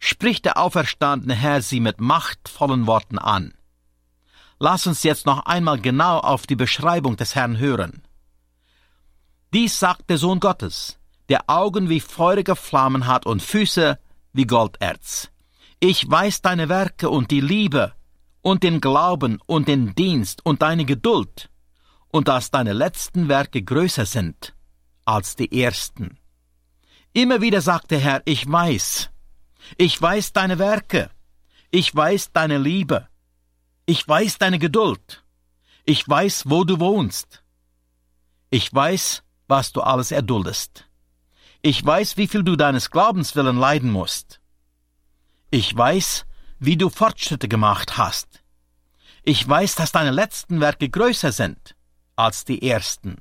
spricht der auferstandene Herr sie mit machtvollen Worten an. Lass uns jetzt noch einmal genau auf die Beschreibung des Herrn hören. Dies sagt der Sohn Gottes, der Augen wie feurige Flammen hat und Füße wie Golderz. Ich weiß deine Werke und die Liebe und den Glauben und den Dienst und deine Geduld und dass deine letzten Werke größer sind als die ersten. Immer wieder sagt der Herr, ich weiß deine Werke, ich weiß deine Liebe, ich weiß deine Geduld, ich weiß, wo du wohnst, ich weiß, was du alles erduldest, ich weiß, wie viel du deines Glaubens willen leiden musst, ich weiß, wie du Fortschritte gemacht hast, ich weiß, dass deine letzten Werke größer sind als die ersten.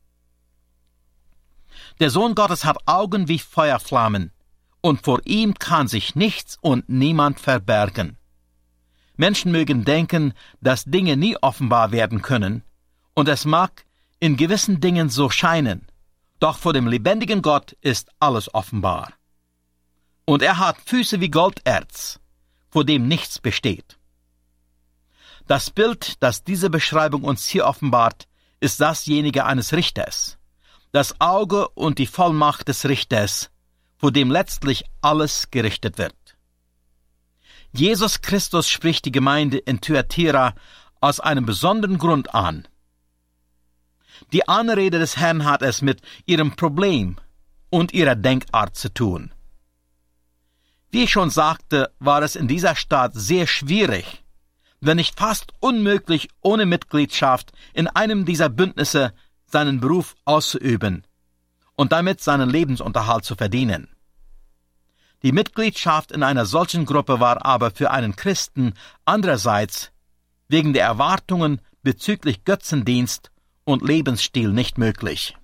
Der Sohn Gottes hat Augen wie Feuerflammen, und vor ihm kann sich nichts und niemand verbergen. Menschen mögen denken, dass Dinge nie offenbar werden können, und es mag in gewissen Dingen so scheinen, doch vor dem lebendigen Gott ist alles offenbar. Und er hat Füße wie Golderz, vor dem nichts besteht. Das Bild, das diese Beschreibung uns hier offenbart, ist dasjenige eines Richters. Das Auge und die Vollmacht des Richters, vor dem letztlich alles gerichtet wird. Jesus Christus spricht die Gemeinde in Thyatira aus einem besonderen Grund an. Die Anrede des Herrn hat es mit ihrem Problem und ihrer Denkart zu tun. Wie ich schon sagte, war es in dieser Stadt sehr schwierig, wenn nicht fast unmöglich, ohne Mitgliedschaft in einem dieser Bündnisse seinen Beruf auszuüben und damit seinen Lebensunterhalt zu verdienen. Die Mitgliedschaft in einer solchen Gruppe war aber für einen Christen andererseits wegen der Erwartungen bezüglich Götzendienst und Lebensstil nicht möglich.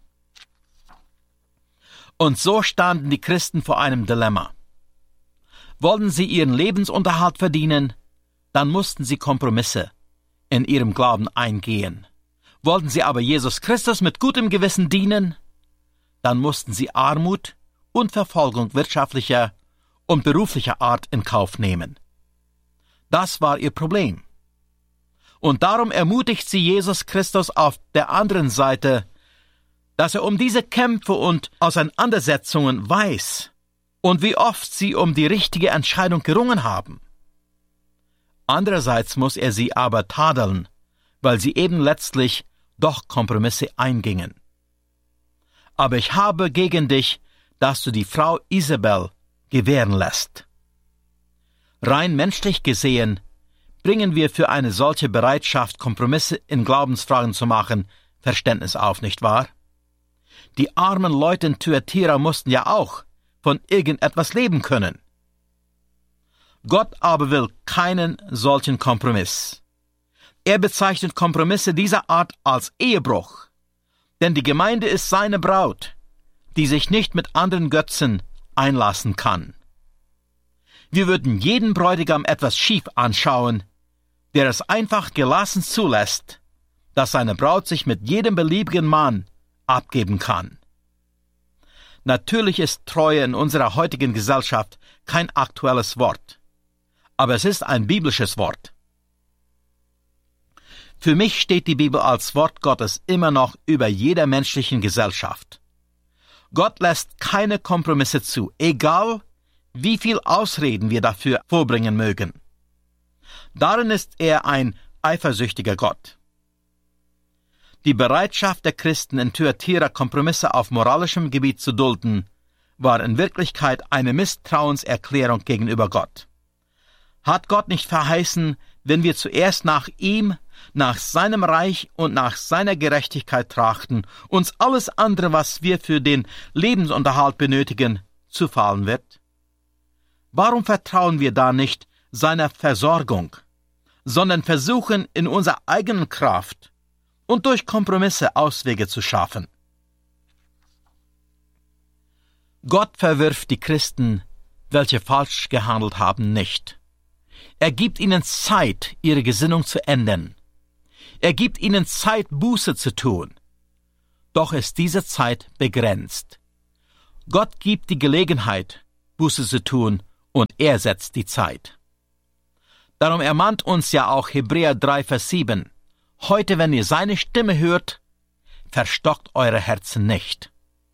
Und so standen die Christen vor einem Dilemma. Wollten sie ihren Lebensunterhalt verdienen, dann mussten sie Kompromisse in ihrem Glauben eingehen. Wollten sie aber Jesus Christus mit gutem Gewissen dienen, dann mussten sie Armut und Verfolgung wirtschaftlicher und beruflicher Art in Kauf nehmen. Das war ihr Problem. Und darum ermutigt sie Jesus Christus auf der anderen Seite, dass er um diese Kämpfe und Auseinandersetzungen weiß und wie oft sie um die richtige Entscheidung gerungen haben. Andererseits muss er sie aber tadeln, weil sie eben letztlich doch Kompromisse eingingen. Aber ich habe gegen dich, dass du die Frau Isabel gewähren lässt. Rein menschlich gesehen bringen wir für eine solche Bereitschaft, Kompromisse in Glaubensfragen zu machen, Verständnis auf, nicht wahr? Die armen Leute in Thyatira mussten ja auch von irgendetwas leben können. Gott aber will keinen solchen Kompromiss. Er bezeichnet Kompromisse dieser Art als Ehebruch, denn die Gemeinde ist seine Braut, die sich nicht mit anderen Götzen einlassen kann. Wir würden jeden Bräutigam etwas schief anschauen, der es einfach gelassen zulässt, dass seine Braut sich mit jedem beliebigen Mann abgeben kann. Natürlich ist Treue in unserer heutigen Gesellschaft kein aktuelles Wort, aber es ist ein biblisches Wort. Für mich steht die Bibel als Wort Gottes immer noch über jeder menschlichen Gesellschaft. Gott lässt keine Kompromisse zu, egal wie viel Ausreden wir dafür vorbringen mögen. Darin ist er ein eifersüchtiger Gott. Die Bereitschaft der Christen in Thyatira, Kompromisse auf moralischem Gebiet zu dulden, war in Wirklichkeit eine Misstrauenserklärung gegenüber Gott. Hat Gott nicht verheißen, wenn wir zuerst nach ihm, nach seinem Reich und nach seiner Gerechtigkeit trachten, uns alles andere, was wir für den Lebensunterhalt benötigen, zufallen wird? Warum vertrauen wir da nicht seiner Versorgung, sondern versuchen in unserer eigenen Kraft und durch Kompromisse Auswege zu schaffen? Gott verwirft die Christen, welche falsch gehandelt haben, nicht. Er gibt ihnen Zeit, ihre Gesinnung zu ändern. Er gibt ihnen Zeit, Buße zu tun. Doch ist diese Zeit begrenzt. Gott gibt die Gelegenheit, Buße zu tun und er setzt die Zeit. Darum ermahnt uns ja auch Hebräer 3, Vers 7. Heute, wenn ihr seine Stimme hört, verstockt eure Herzen nicht.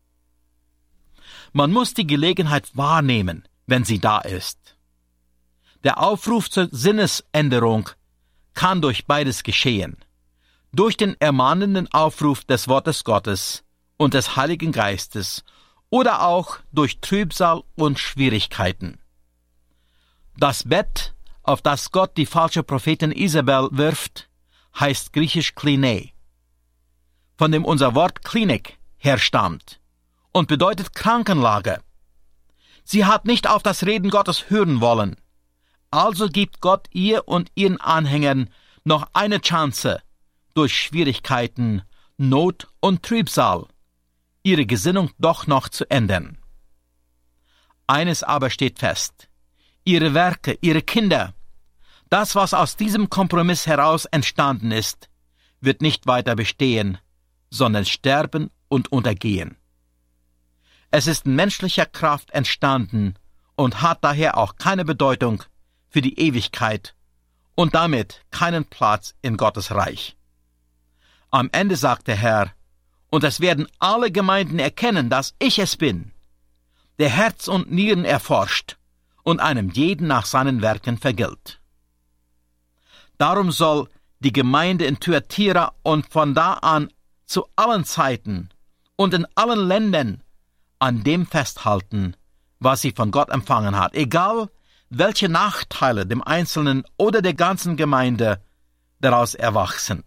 Man muss die Gelegenheit wahrnehmen, wenn sie da ist. Der Aufruf zur Sinnesänderung kann durch beides geschehen. Durch den ermahnenden Aufruf des Wortes Gottes und des Heiligen Geistes oder auch durch Trübsal und Schwierigkeiten. Das Bett, auf das Gott die falsche Prophetin Isabel wirft, heißt griechisch Kline, von dem unser Wort Klinik herstammt und bedeutet Krankenlage. Sie hat nicht auf das Reden Gottes hören wollen. Also gibt Gott ihr und ihren Anhängern noch eine Chance, durch Schwierigkeiten, Not und Trübsal ihre Gesinnung doch noch zu ändern. Eines aber steht fest: Ihre Werke, ihre Kinder, das, was aus diesem Kompromiss heraus entstanden ist, wird nicht weiter bestehen, sondern sterben und untergehen. Es ist in menschlicher Kraft entstanden und hat daher auch keine Bedeutung für die Ewigkeit und damit keinen Platz in Gottes Reich. Am Ende sagt der Herr: Und es werden alle Gemeinden erkennen, dass ich es bin, der Herz und Nieren erforscht und einem jeden nach seinen Werken vergilt. Darum soll die Gemeinde in Thyatira und von da an zu allen Zeiten und in allen Ländern an dem festhalten, was sie von Gott empfangen hat, egal welche Nachteile dem Einzelnen oder der ganzen Gemeinde daraus erwachsen.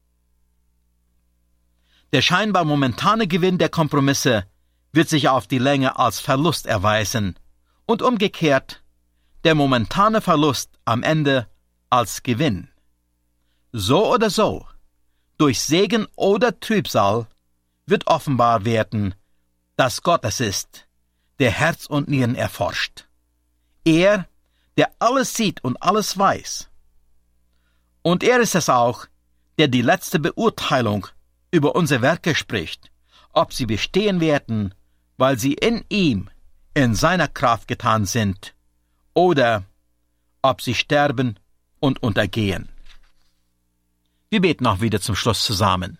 Der scheinbar momentane Gewinn der Kompromisse wird sich auf die Länge als Verlust erweisen und umgekehrt der momentane Verlust am Ende als Gewinn. So oder so, durch Segen oder Trübsal wird offenbar werden, dass Gott es ist, der Herz und Nieren erforscht. Er, der alles sieht und alles weiß. Und er ist es auch, der die letzte Beurteilung über unsere Werke spricht, ob sie bestehen werden, weil sie in ihm, in seiner Kraft getan sind, oder ob sie sterben und untergehen. Wir beten auch wieder zum Schluss zusammen.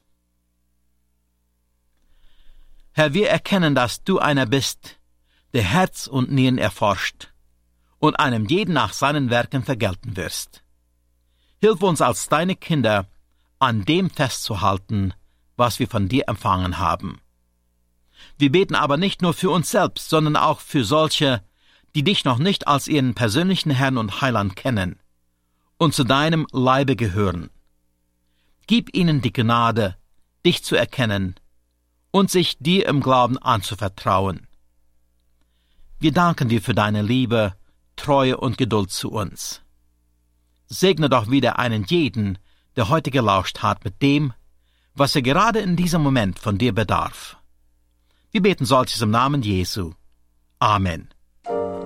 Herr, wir erkennen, dass du einer bist, der Herz und Nieren erforscht und einem jeden nach seinen Werken vergelten wirst. Hilf uns als deine Kinder, an dem festzuhalten, was wir von dir empfangen haben. Wir beten aber nicht nur für uns selbst, sondern auch für solche, die dich noch nicht als ihren persönlichen Herrn und Heiland kennen und zu deinem Leibe gehören. Gib ihnen die Gnade, dich zu erkennen und sich dir im Glauben anzuvertrauen. Wir danken dir für deine Liebe, Treue und Geduld zu uns. Segne doch wieder einen jeden, der heute gelauscht hat, mit dem, was er gerade in diesem Moment von dir bedarf. Wir beten solches im Namen Jesu. Amen.